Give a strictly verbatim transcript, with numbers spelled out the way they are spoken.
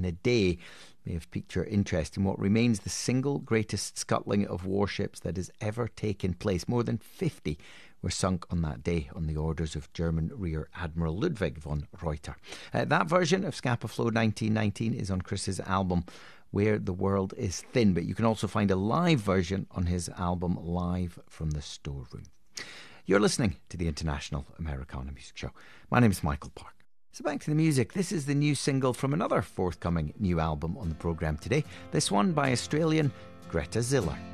in a day may have piqued your interest in what remains the single greatest scuttling of warships that has ever taken place. More than fifty were sunk on that day on the orders of German Rear Admiral Ludwig von Reuter. Uh, that version of Scapa Flow nineteen nineteen is on Chris's album Where the World is Thin, but you can also find a live version on his album Live from the Storeroom. You're listening to the International Americana Music Show. My name is Michael Park. So back to the music. This is the new single from another forthcoming new album on the programme today. This one by Australian Greta Ziller.